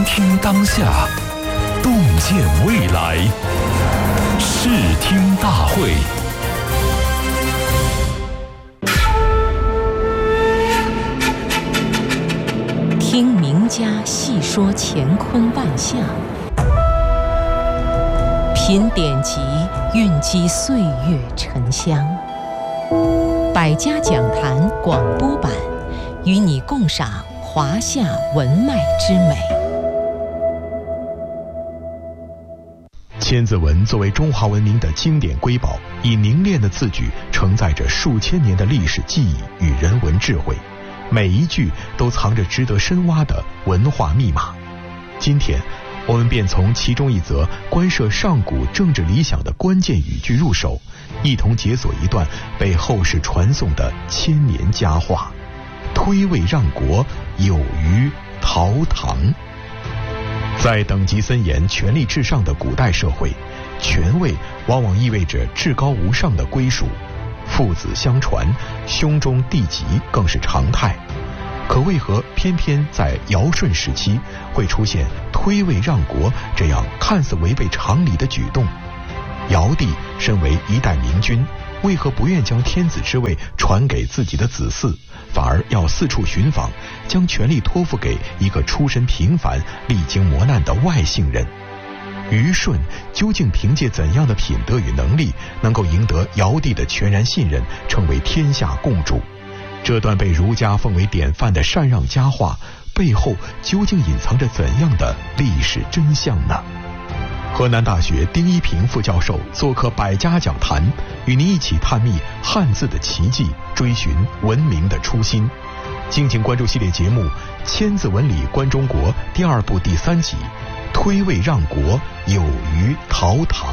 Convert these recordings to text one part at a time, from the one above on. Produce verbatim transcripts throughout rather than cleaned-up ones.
听当下，洞见未来。视听大会。 听名家细说乾坤万象，品典籍蕴积岁月沉香。百家讲坛广播版，与你共赏华夏文脉之美。 千字文作为中华文明的经典瑰宝，以凝练的字句承载着数千年的历史记忆与人文智慧，每一句都藏着值得深挖的文化密码。今天我们便从其中一则关涉上古政治理想的关键语句入手，一同解锁一段被后世传颂的千年佳话：推位让国，有于陶唐。在等级森严、权力至上的古代社会，权位往往意味着至高无上的归属，父子相传，兄终弟及更是常态。可为何偏偏在尧舜时期会出现推位让国这样看似违背常理的举动？尧帝身为一代明君，为何不愿将天子之位传给自己的子嗣，反而要四处寻访，将权力托付给一个出身平凡、历经磨难的外姓人？虞舜究竟凭借怎样的品德与能力，能够赢得尧帝的全然信任，成为天下共主？这段被儒家奉为典范的禅让佳话，背后究竟隐藏着怎样的历史真相呢？河南大学丁一平副教授做客百家讲坛，与您一起探秘汉字的奇迹，追寻文明的初心。敬请关注系列节目《千字文里观中国》第二部第三集：推位让国，有于陶唐。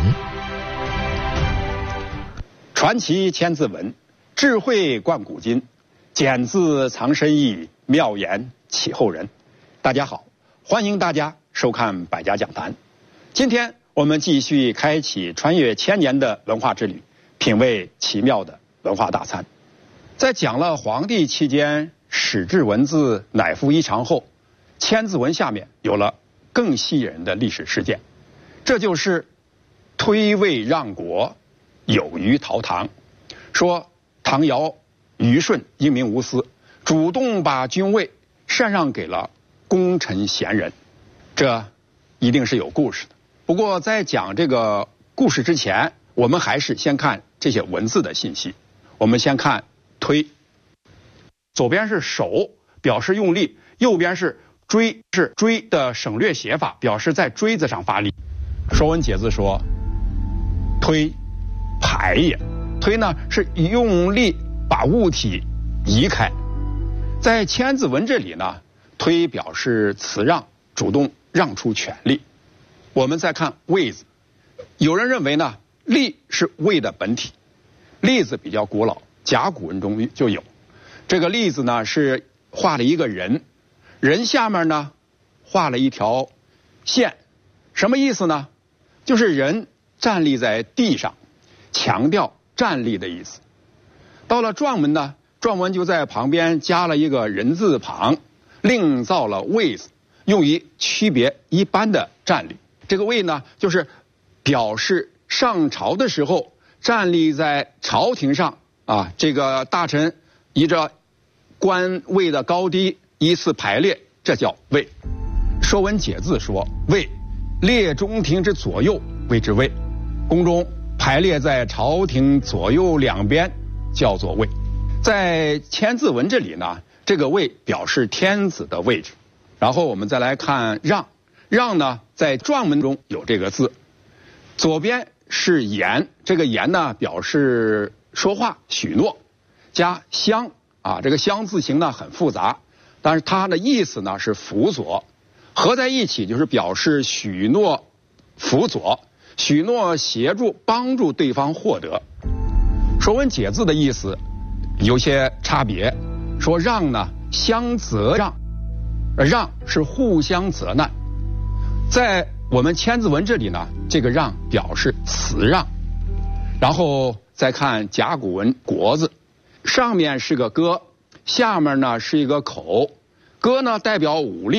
传奇千字文，智慧贯古今，简字藏深意，妙言启后人。大家好，欢迎大家收看百家讲坛。今天我们继续开启穿越千年的文化之旅，品味奇妙的文化大餐。在讲了黄帝期间史志文字乃复一常后，千字文下面有了更吸引人的历史事件，这就是推位让国，有于陶唐。说唐尧虞舜英明无私，主动把君位禅让给了功臣贤人，这一定是有故事的。不过在讲这个故事之前，我们还是先看这些文字的信息。我们先看推，左边是手，表示用力；右边是追，是追的省略写法，表示在锥子上发力。说文解字说：推，排也。推呢是用力把物体移开。在千字文这里呢，推表示辞让，主动让出权力。我们再看位字，有人认为呢，立是位的本体。立字比较古老，甲骨文中就有。这个立字呢是画了一个人，人下面呢画了一条线，什么意思呢？就是人站立在地上，强调站立的意思。到了篆文呢，篆文就在旁边加了一个人字旁，另造了位字，用于区别一般的站立。这个位呢，就是表示上朝的时候站立在朝廷上啊，这个大臣依着官位的高低依次排列，这叫位。说文解字说：位，列中庭之左右谓之位，宫中排列在朝廷左右两边叫做位。在千字文这里呢，这个位表示天子的位置。然后我们再来看让，让呢在篆文中有这个字，左边是言，这个言呢表示说话许诺，加相啊，这个相字形呢很复杂，但是它的意思呢是辅佐，合在一起就是表示许诺辅佐，许诺协助帮助对方获得。说文解字的意思有些差别，说让呢相责让，让是互相责难。在我们千字文这里呢，这个让表示辞让。然后再看甲骨文国字，上面是个戈，下面呢是一个口。戈呢代表武力，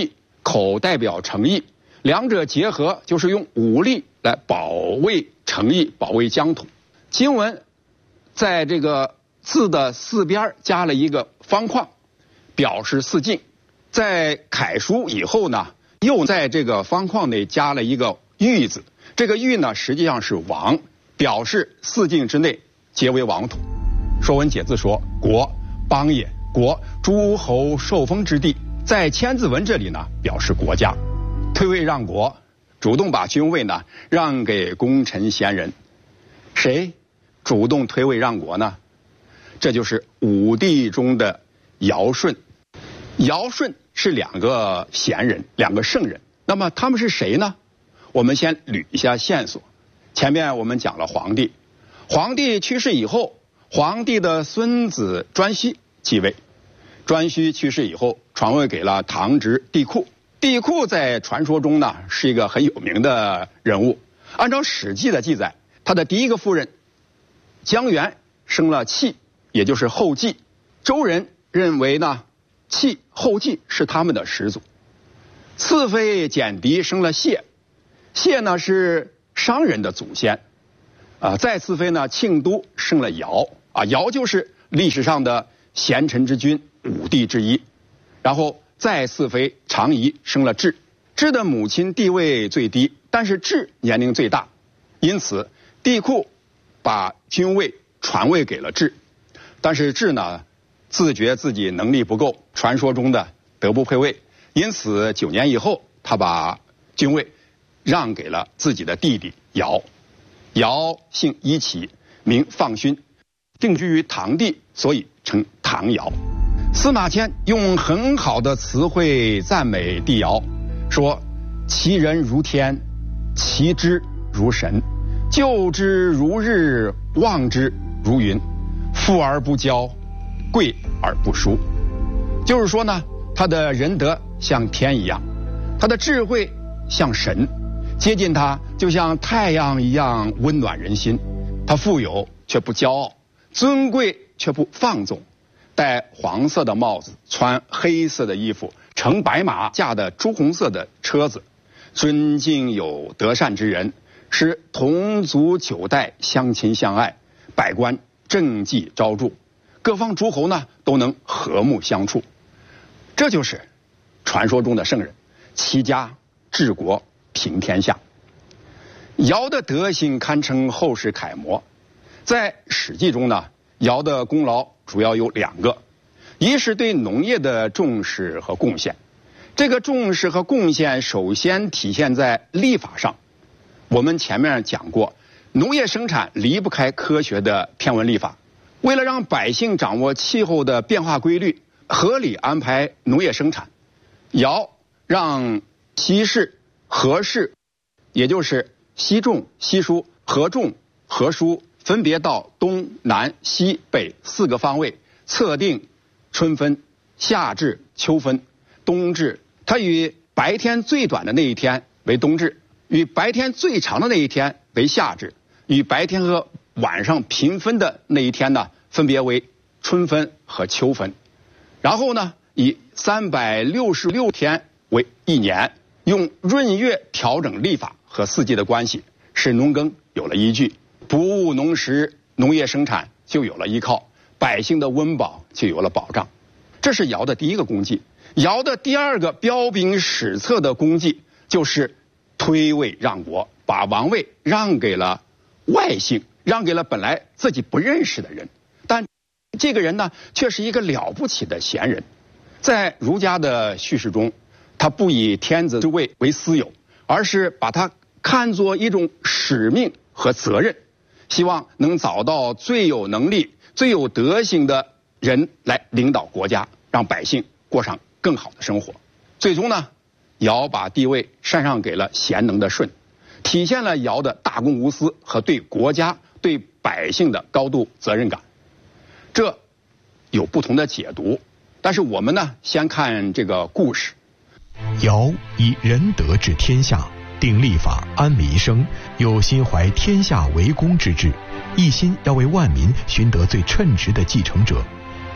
口代表诚意，两者结合就是用武力来保卫诚意，保卫疆土。经文在这个字的四边加了一个方框，表示四境。在楷书以后呢，又在这个方框内加了一个域字，这个域呢实际上是王，表示四境之内皆为王土。说文解字说，国邦也，国诸侯受封之地。在千字文这里呢，表示国家。退位让国，主动把君位呢让给功臣贤人。谁主动退位让国呢？这就是武帝中的尧舜。尧舜是两个贤人，两个圣人。那么他们是谁呢？我们先捋一下线索。前面我们讲了皇帝，皇帝去世以后，皇帝的孙子颛顼继位。颛顼去世以后，传位给了堂侄帝喾。帝喾在传说中呢是一个很有名的人物。按照《史记》的记载，他的第一个夫人姜原生了契，也就是后稷。周人认为呢，契、后稷是他们的始祖。次妃简狄生了谢，谢呢是商人的祖先。啊，再次妃呢庆都生了尧，啊，尧就是历史上的贤臣之君，五帝之一。然后再次妃长仪生了智，智的母亲地位最低，但是智年龄最大，因此帝喾把君位传位给了智。但是智呢自觉自己能力不够，传说中的德不配位，因此九年以后，他把君位让给了自己的弟弟尧。尧姓伊祁，名放勋，定居于唐地，所以称唐尧。司马迁用很好的词汇赞美帝尧，说其人如天，其知如神，救之如日，望之如云，富而不骄，贵而不疏。就是说呢，他的仁德像天一样，他的智慧像神，接近他就像太阳一样温暖人心。他富有却不骄傲，尊贵却不放纵，戴黄色的帽子，穿黑色的衣服，乘白马，驾的朱红色的车子，尊敬有德善之人，使同族九代相亲相爱，百官政绩昭著，各方诸侯呢都能和睦相处。这就是传说中的圣人，齐家治国平天下。尧的德行堪称后世楷模。在《史记》中呢，尧的功劳主要有两个，一是对农业的重视和贡献。这个重视和贡献首先体现在立法上。我们前面讲过，农业生产离不开科学的天文历法。为了让百姓掌握气候的变化规律，合理安排农业生产，尧让西氏、河氏，也就是西种、西疏、河种、河疏，分别到东南西北四个方位，测定春分、夏至、秋分、冬至。它以白天最短的那一天为冬至，与白天最长的那一天为夏至，与白天和晚上平分的那一天呢，分别为春分和秋分。然后呢，以三百六十六天为一年，用闰月调整历法和四季的关系，使农耕有了依据，不务农时，农业生产就有了依靠，百姓的温饱就有了保障。这是尧的第一个功绩。尧的第二个彪炳史册的功绩就是推位让国，把王位让给了外姓，让给了本来自己不认识的人。但这个人呢，却是一个了不起的贤人。在儒家的叙事中，他不以天子之位为私有，而是把它看作一种使命和责任，希望能找到最有能力、最有德行的人来领导国家，让百姓过上更好的生活。最终呢，尧把地位禅让给了贤能的舜，体现了尧的大公无私和对国家、对百姓的高度责任感。这有不同的解读，但是我们呢，先看这个故事。 尧以仁德治天下，定立法，安民生，有心怀天下为公之志，一心要为万民寻得最称职的继承者。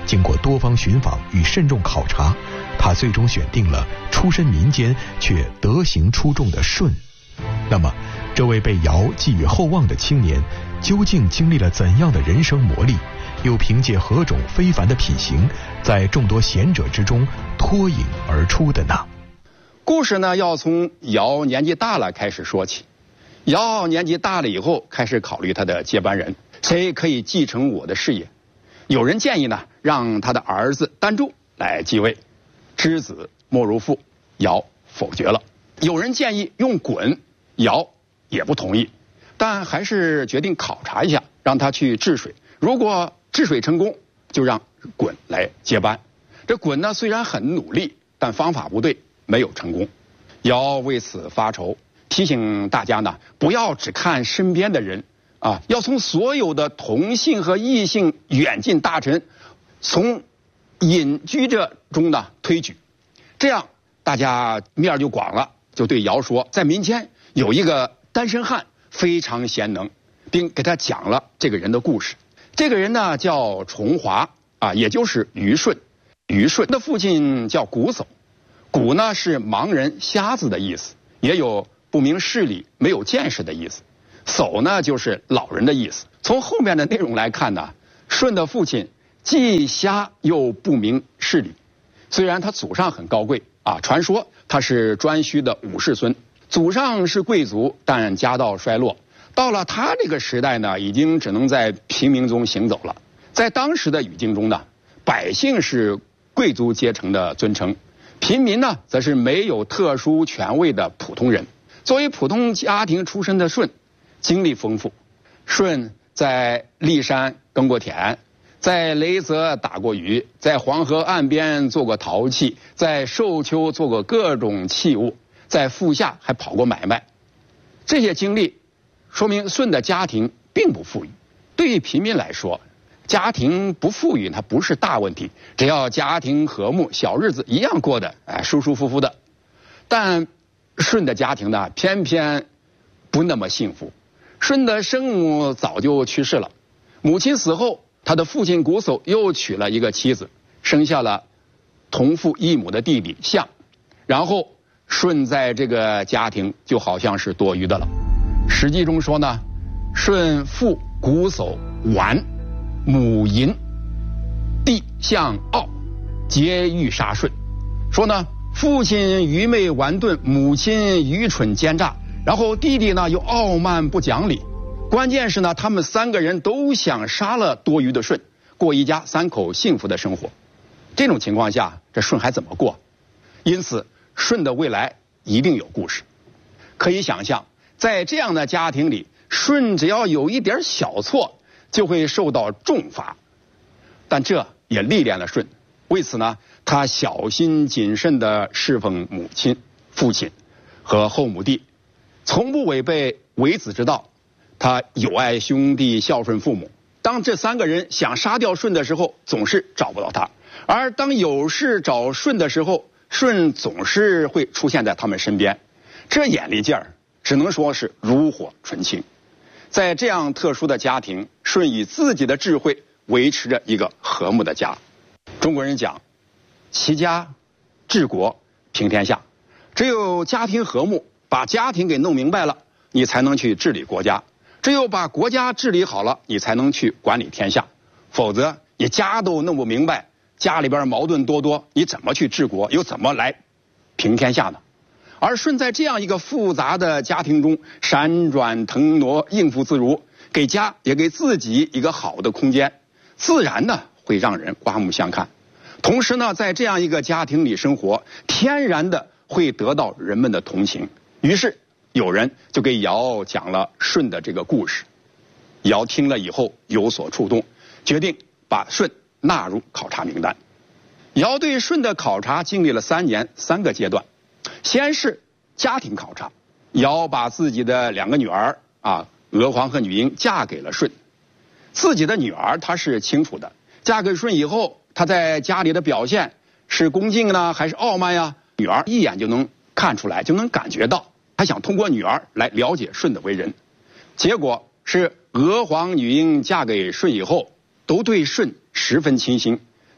经过多方寻访与慎重考察，他最终选定了出身民间却德行出众的舜。那么，这位被尧寄予厚望的青年，究竟经历了怎样的人生磨砺？又凭借何种非凡的品行，在众多贤者之中脱颖而出的呢？ 故事呢，要从尧年纪大了开始说起。尧年纪大了以后，开始考虑他的接班人，谁可以继承我的事业？有人建议呢，让他的儿子丹柱来继位，知子莫如父，尧否决了。有人建议用鲧，尧也不同意，但还是决定考察一下，让他去治水。如果治水成功，就让鲧来接班。这鲧呢，虽然很努力，但方法不对，没有成功。尧为此发愁，提醒大家呢，不要只看身边的人啊，要从所有的同姓和异姓远近大臣，从隐居者中呢推举，这样大家面就广了。就对尧说，在民间有一个单身汉非常贤能，并给他讲了这个人的故事。这个人呢叫重华啊，也就是虞舜。虞舜的父亲叫瞽叟，瞽呢是盲人、瞎子的意思，也有不明事理、没有见识的意思。叟呢就是老人的意思。从后面的内容来看呢，舜的父亲既瞎又不明事理。虽然他祖上很高贵啊，传说他是颛顼的五世孙，祖上是贵族，但家道衰落。到了他这个时代呢，已经只能在平民中行走了。在当时的语境中呢，百姓是贵族阶层的尊称，平民呢则是没有特殊权位的普通人。作为普通家庭出身的舜，经历丰富。舜在骊山耕过田，在雷泽打过鱼，在黄河岸边做过陶器，在寿丘做过各种器物，在腹下还跑过买卖。这些经历说明舜的家庭并不富裕。对于平民来说，家庭不富裕它不是大问题，只要家庭和睦，小日子一样过得哎舒舒服服的。但舜的家庭呢，偏偏不那么幸福。舜的生母早就去世了，母亲死后，他的父亲瞽叟又娶了一个妻子，生下了同父异母的弟弟象。然后舜在这个家庭就好像是多余的了。史记中说呢，舜父瞽叟绾，母淫，弟象傲，皆欲杀舜。说呢，父亲愚昧顽钝，母亲愚蠢奸诈，然后弟弟呢又傲慢不讲理。关键是呢，他们三个人都想杀了多余的舜，过一家三口幸福的生活。这种情况下，这舜还怎么过？因此，舜的未来一定有故事。可以想象，在这样的家庭里，舜只要有一点小错，就会受到重罚。但这也历练了舜，为此呢，他小心谨慎地侍奉母亲、父亲和后母弟，从不违背为子之道。他友爱兄弟，孝顺父母。当这三个人想杀掉舜的时候，总是找不到他；而当有事找舜的时候，舜总是会出现在他们身边。这眼力劲儿，只能说是炉火纯青。在这样特殊的家庭，舜以自己的智慧维持着一个和睦的家。中国人讲，齐家治国平天下，只有家庭和睦，把家庭给弄明白了，你才能去治理国家。只有把国家治理好了，你才能去管理天下。否则你家都弄不明白，家里边矛盾多多，你怎么去治国，又怎么来平天下呢？而舜在这样一个复杂的家庭中闪转腾挪，应付自如，给家也给自己一个好的空间，自然呢会让人刮目相看。同时呢，在这样一个家庭里生活，天然的会得到人们的同情。于是有人就给尧讲了舜的这个故事。尧听了以后有所触动，决定把舜纳入考察名单。尧对舜的考察经历了三年三个阶段。先是家庭考察，尧把自己的两个女儿啊，娥皇和女英嫁给了舜。自己的女儿她是清楚的，嫁给舜以后，她在家里的表现是恭敬呢还是傲慢呀？女儿一眼就能看出来，就能感觉到。他想通过女儿来了解舜的为人。结果是娥皇、女英嫁给舜以后，都对舜十分倾心，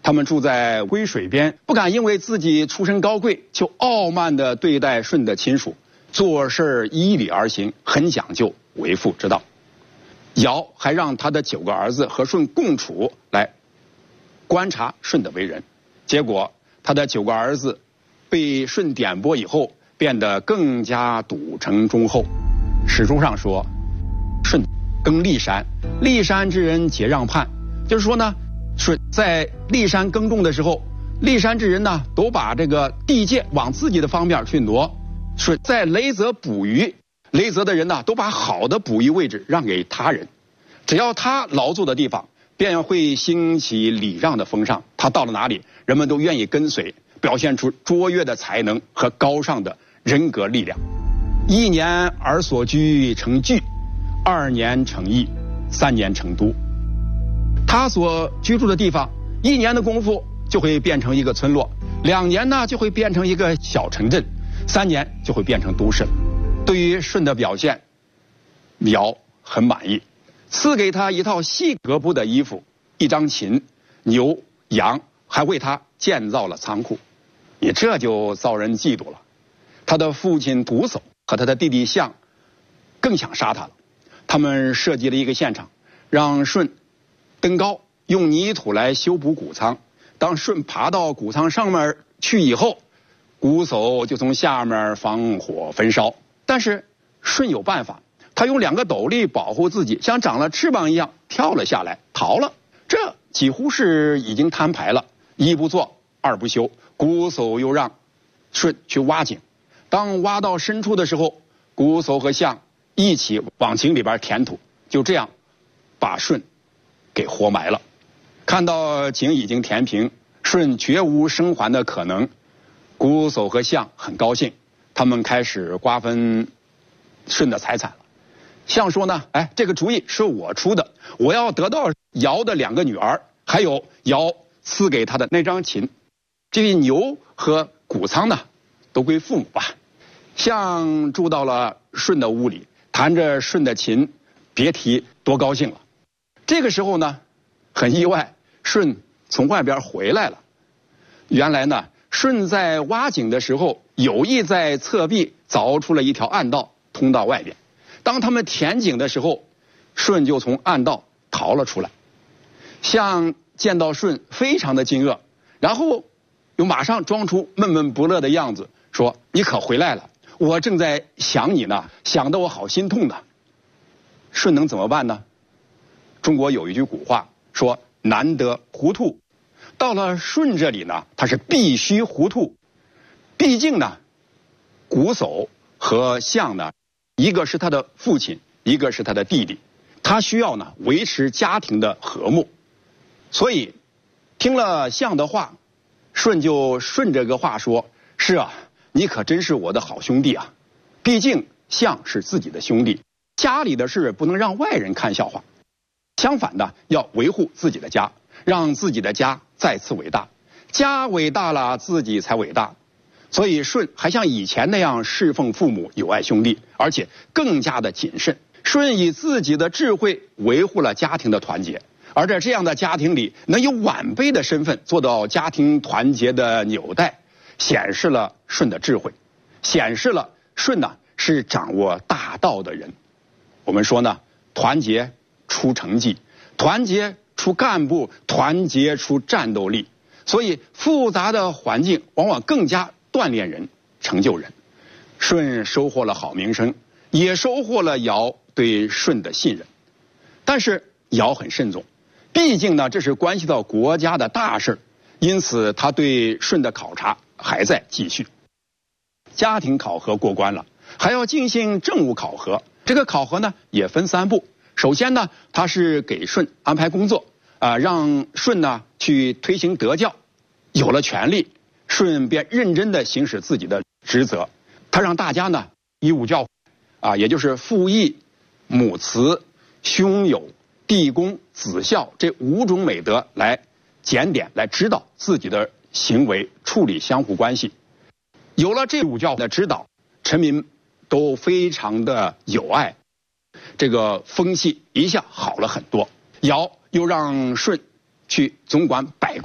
他们住在归水边，不敢因为自己出身高贵就傲慢地对待舜的亲属，做事依理而行，很讲究为父之道。尧还让他的九个儿子和舜共处，来观察舜的为人。结果他的九个儿子被舜点拨以后，变得更加笃诚忠厚。史书上说，舜耕骊山，骊山之人皆让畔，就是说呢，舜在骊山耕种的时候，骊山之人呢都把这个地界往自己的方面去挪。舜在雷泽捕鱼，雷泽的人呢都把好的捕鱼位置让给他人，只要他劳作的地方，便会兴起礼让的风尚。他到了哪里，人们都愿意跟随，表现出卓越的才能和高尚的人格力量。一年而所居成聚，二年成邑，三年成都。他所居住的地方，一年的功夫就会变成一个村落，两年呢就会变成一个小城镇，三年就会变成都市。对于舜的表现，尧很满意，赐给他一套细格布的衣服，一张琴、牛、羊，还为他建造了仓库。你这就遭人嫉妒了。他的父亲犍叟和他的弟弟象更想杀他了。他们设计了一个现场，让舜登高，用泥土来修补谷仓。当舜爬到谷仓上面去以后，犍叟就从下面放火焚烧。但是舜有办法，他用两个斗笠保护自己，像长了翅膀一样跳了下来，逃了。这几乎是已经摊牌了。一不做二不休，犍叟又让舜去挖井。当挖到深处的时候，犍叟和象一起往井里边填土，就这样把舜给活埋了。看到井已经填平，舜绝无生还的可能，犍叟和象很高兴，他们开始瓜分舜的财产了。象说呢，哎，这个主意是我出的，我要得到尧的两个女儿，还有尧赐给他的那张琴。这些牛和谷仓呢，都归父母吧。象住到了舜的屋里，弹着舜的琴，别提多高兴了。这个时候呢，很意外，舜从外边回来了。原来呢，舜在挖井的时候，有意在侧壁凿出了一条暗道，通到外边。当他们填井的时候，舜就从暗道逃了出来。象见到舜非常的惊愕，然后又马上装出闷闷不乐的样子，说：“你可回来了，我正在想你呢，想得我好心痛呢。”舜能怎么办呢？中国有一句古话说：“难得糊涂。”到了舜这里呢，他是必须糊涂。毕竟呢，犍叟和象呢，一个是他的父亲，一个是他的弟弟，他需要呢维持家庭的和睦。所以听了象的话，舜就顺着个话说：“是啊，你可真是我的好兄弟啊！毕竟象是自己的兄弟，家里的事不能让外人看笑话。相反的，要维护自己的家，让自己的家再次伟大。家伟大了，自己才伟大。所以舜还像以前那样侍奉父母，友爱兄弟，而且更加的谨慎。舜以自己的智慧维护了家庭的团结。而在这样的家庭里，能有晚辈的身份做到家庭团结的纽带，显示了舜的智慧，显示了舜呢是掌握大道的人。我们说呢，团结出成绩，团结出干部，团结出战斗力。所以复杂的环境往往更加锻炼人，成就人。舜收获了好名声，也收获了尧对舜的信任。但是尧很慎重，毕竟呢，这是关系到国家的大事，因此他对舜的考察还在继续。家庭考核过关了，还要进行政务考核。这个考核呢也分三步。首先呢，他是给舜安排工作，啊、呃，让舜呢去推行德教。有了权力，舜便认真地行使自己的职责。他让大家呢以五教，啊，也就是父义、母慈、兄友、弟恭、子孝这五种美德来检点，来指导自己的行为，处理相互关系。有了这五教的指导，臣民都非常的友爱，这个风气一下好了很多。尧又让舜去总管百官，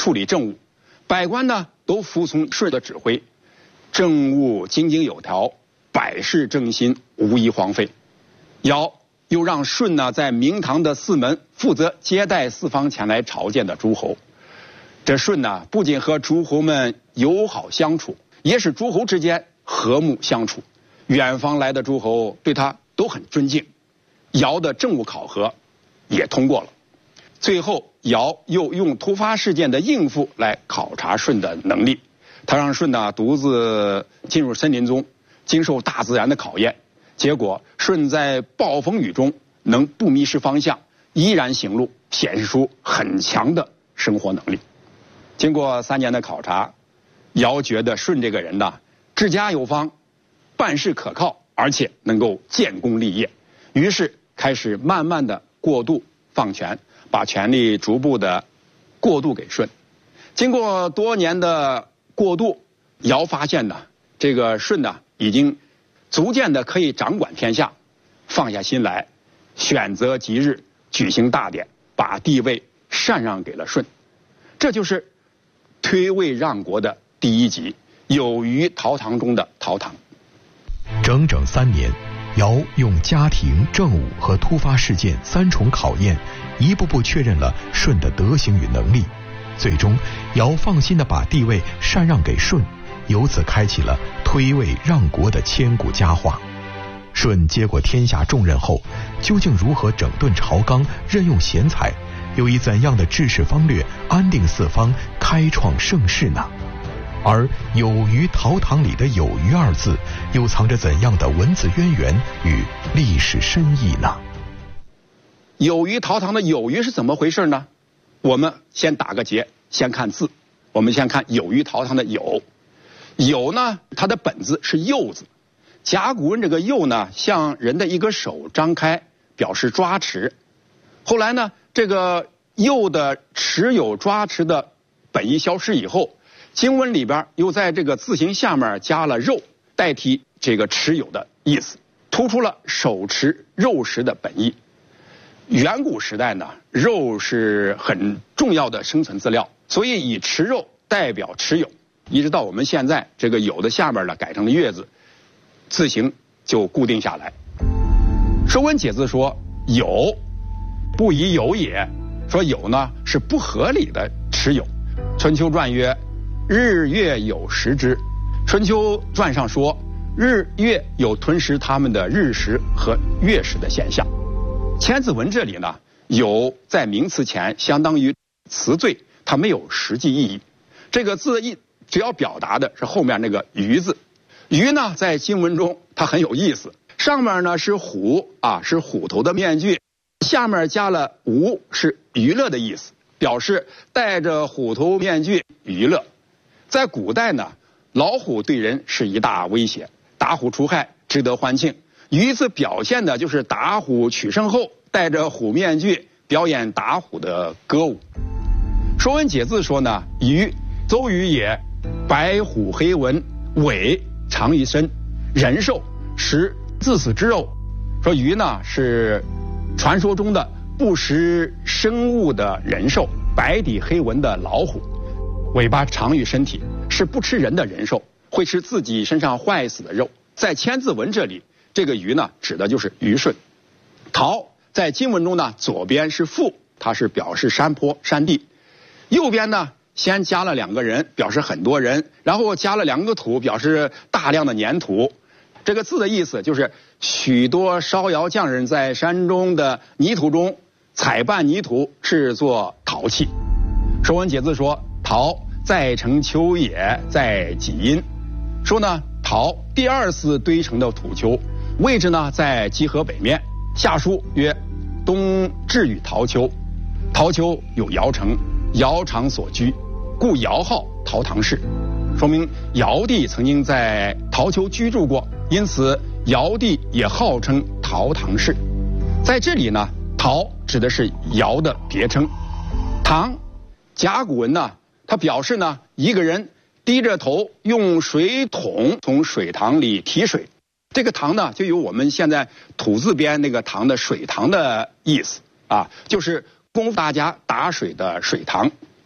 处理政务，百官呢都服从舜的指挥，政务井井有条，百事正心，无一荒废。尧又让舜呢在明堂的四门负责接待四方前来朝见的诸侯。这舜呢不仅和诸侯们友好相处，也使诸侯之间和睦相处，远方来的诸侯对他都很尊敬。尧的政务考核也通过了。最后尧又用突发事件的应付来考察舜的能力，他让舜呢独自进入森林中，经受大自然的考验。结果舜在暴风雨中能不迷失方向，依然行路，显示出很强的生活能力。经过三年的考察，尧觉得舜这个人呢治家有方，办事可靠，而且能够建功立业，于是开始慢慢的过渡放权，把权力逐步的过渡给舜。经过多年的过渡，尧发现呢这个舜呢已经逐渐的可以掌管天下，放下心来，选择吉日举行大典，把地位禅让给了舜。这就是推位让国的第一集，有虞陶唐中的陶唐。 整整三年，尧用家庭、政务和突发事件三重考验，一步步确认了舜的德行与能力。最终，尧放心地把地位禅让给舜，由此开启了推位让国的千古佳话。舜接过天下重任后，究竟如何整顿朝纲、任用贤才，又以怎样的治世方略安定四方、开创盛世呢？而有虞陶唐里的有虞二字，又藏着怎样的文字渊源与历史深意呢？ 有虞陶唐的有虞是怎么回事呢？我们先打个结，先看字。我们先看有虞陶唐的有。有呢，它的本字是右字。甲骨文这个右呢，像人的一个手张开，表示抓持。后来呢，这个右的持有抓持的本意消失以后，经文里边又在这个字形下面加了肉，代替这个持有的意思，突出了手持肉食的本意。远古时代呢，肉是很重要的生存资料，所以以持肉代表持有，一直到我们现在，这个有的下面呢改成了月字，字形就固定下来。《说文解字》说有不宜有也，说有呢是不合理的持有。春秋传曰日月有食之，春秋传上说日月有吞食他们的日食和月食的现象。千字文这里呢，有在名词前相当于词缀，它没有实际意义。这个字意只要表达的是后面那个虞字。虞呢在经文中它很有意思，上面呢是虎啊，是虎头的面具，下面加了吴，是娱乐的意思，表示戴着虎头面具娱乐。在古代呢，老虎对人是一大威胁，打虎除害，值得欢庆。虞字表现的就是打虎取胜后戴着虎面具表演打虎的歌舞。《说文解字》说呢，虞，邹虞也，白虎黑纹，尾长于身，人兽，食自死之肉。说虞呢是传说中的不食生物的人兽，白底黑纹的老虎，尾巴长于身体，是不吃人的人兽，会吃自己身上坏死的肉。在千字文这里，这个虞呢指的就是虞舜。陶在经文中呢，左边是父，它是表示山坡山地，右边呢先加了两个人，表示很多人，然后加了两个土，表示大量的粘土。这个字的意思就是许多烧窑匠人在山中的泥土中采拌泥土，制作陶器。《说文解字》说陶在成丘也，在己阴。说呢陶第二次堆成的土丘，位置呢在集河北面。下书曰东至与陶丘，陶丘有尧城，尧常所居，故尧号陶唐氏，说明尧帝曾经在陶丘居住过，因此尧帝也号称陶唐氏。在这里呢，陶指的是尧的别称。唐甲骨文呢，它表示呢一个人低着头用水桶从水塘里提水，这个塘呢就有我们现在土字边那个塘的水塘的意思啊，就是供大家打水的水塘。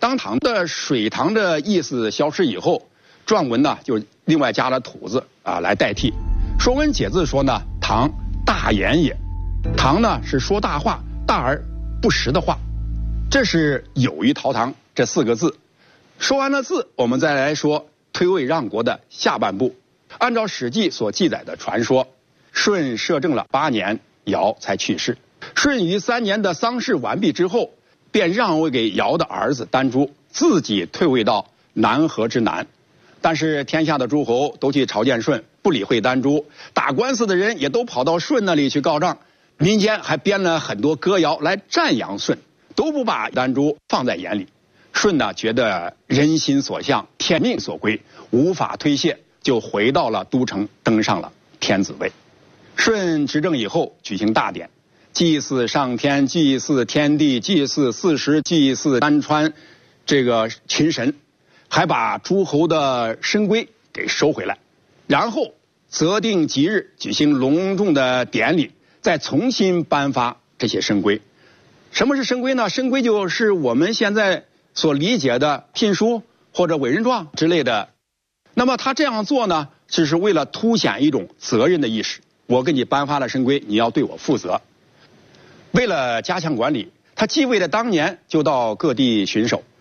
当唐的水塘的意思消失以后，篆文呢就另外加了土字啊来代替。《说文解字》说呢，唐大言也。唐呢是说大话，大而不实的话，这是有于陶唐这四个字。说完了字，我们再来说推位让国的下半部。按照《史记》所记载的传说，舜摄政了八年，尧才去世。舜于三年的丧事完毕之后，便让位给尧的儿子丹朱，自己退位到南河之南。但是天下的诸侯都去朝见舜，不理会丹朱，打官司的人也都跑到舜那里去告状，民间还编了很多歌谣来赞扬舜，都不把丹朱放在眼里。舜呢觉得人心所向，天命所归，无法推卸，就回到了都城，登上了天子位。舜执政以后，举行大典，祭祀上天，祭祀天地，祭祀四时，祭祀山川，这个群神，还把诸侯的神规给收回来，然后择定吉日举行隆重的典礼，再重新颁发这些神规。什么是神规呢？神规就是我们现在所理解的聘书或者委任状之类的。那么他这样做呢，只是为了凸显一种责任的意识。我给你颁发了神规，你要对我负责。为了加强管理，他继位的当年就到各地巡守，